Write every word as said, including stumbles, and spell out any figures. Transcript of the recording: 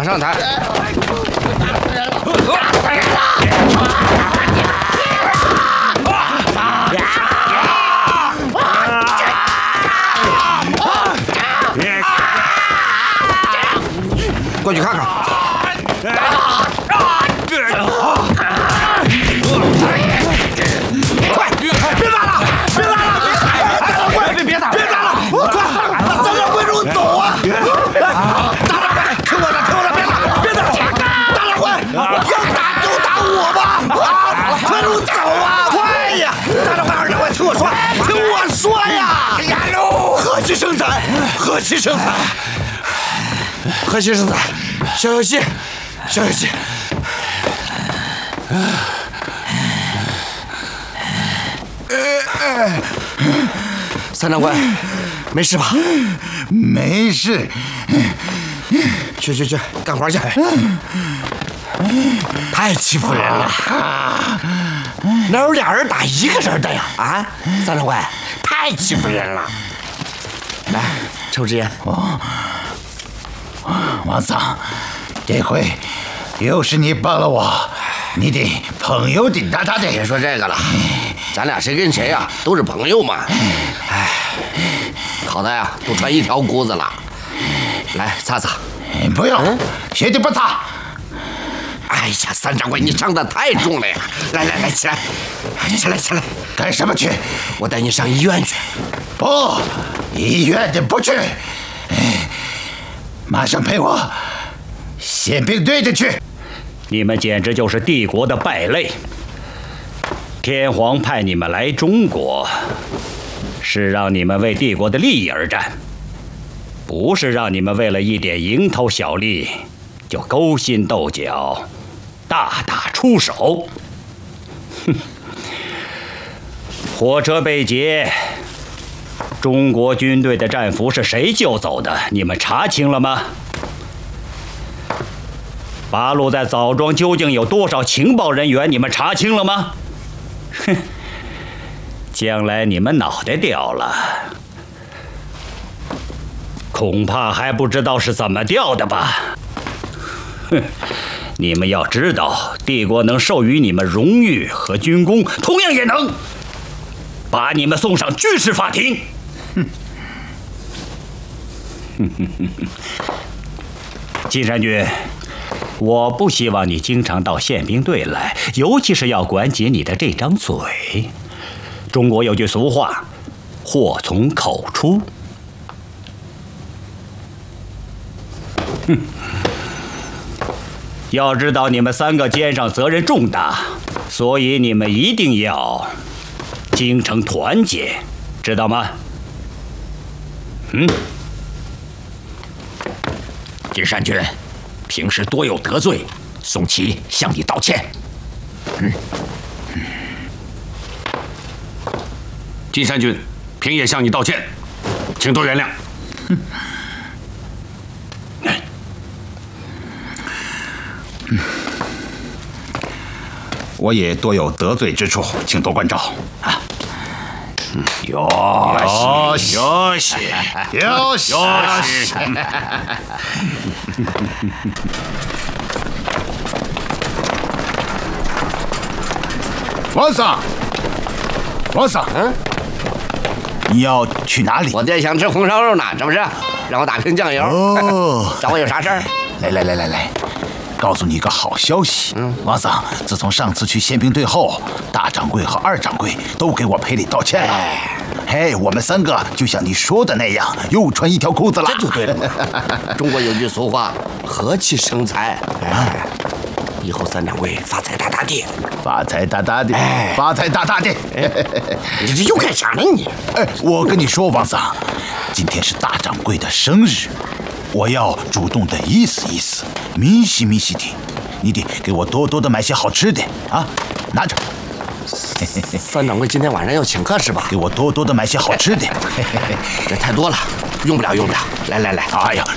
上台。过去看看。快，别打了，别打了！快，别别打，别打了！快，把三掌柜给我走啊！大掌柜，听我的，听我的，别打，别打！大掌柜，要打就打我吧！啊，快给我走啊！快呀！大掌柜，二掌柜，听我说，听我说呀！呀喽！和气生财，和气生财。和气生财，小游戏，小游戏。三掌柜，没事吧？ 没事。 去去去，干活去。太欺负人了，哪有俩人打一个人的呀？啊，三掌柜，太欺负人了。来，抽支烟。 哦。王桑，这回又是你帮了我，你的朋友的大大的。 别说这个了，咱俩谁跟谁呀，都是朋友嘛。哎，好在呀，都穿一条裤子了。来擦擦。 不用，绝对不擦。 哎呀，三掌柜，你伤得太重了呀！来来来，起来，起来起来。 干什么去？ 我带你上医院去。 不，医院的不去。马上陪我宪兵队的去！ 你们简直就是帝国的败类！天皇派你们来中国，是让你们为帝国的利益而战，不是让你们为了一点蝇头小利就勾心斗角、大打出手。哼！火车被劫。中国军队的战俘是谁救走的？你们查清了吗？八路在枣庄究竟有多少情报人员？你们查清了吗？哼！将来你们脑袋掉了，恐怕还不知道是怎么掉的吧？哼！你们要知道，帝国能授予你们荣誉和军功，同样也能把你们送上军事法庭。哼！金山君，我不希望你经常到宪兵队来，尤其是要管紧你的这张嘴。中国有句俗话，祸从口出。哼！要知道你们三个肩上责任重大，所以你们一定要精诚团结，知道吗？嗯。 金山君，平时多有得罪，宋琦向你道歉。嗯。嗯金山君，平也向你道歉，请多原谅。嗯。 嗯。我也多有得罪之处，请多关照啊。 よしよしよしよし。 王桑，王桑，嗯，你要去哪里？ 我爹想吃红烧肉呢，这不是？让我打瓶酱油。哦，找我有啥事儿？ 来来来来来，告诉你一个好消息。嗯，王桑，自从上次去宪兵队后，大掌柜和二掌柜都给我赔礼道歉了。哎嘿，我们三个就像你说的那样，又穿一条裤子了。 这就对了嘛。中国有句俗话，和气生财。哎，以后三掌柜发财大大的， 发财大大的，哎，发财大大的。 你这又干啥呢你？ 哎，我跟你说，王桑，今天是大掌柜的生日，我要主动的意思意思，咪西咪西的，你得给我多多的买些好吃的啊，拿着。 三掌柜今天晚上要请客是吧？ 给我多多的买些好吃的。 这太多了，用不了用不了。来来来， 哎呀，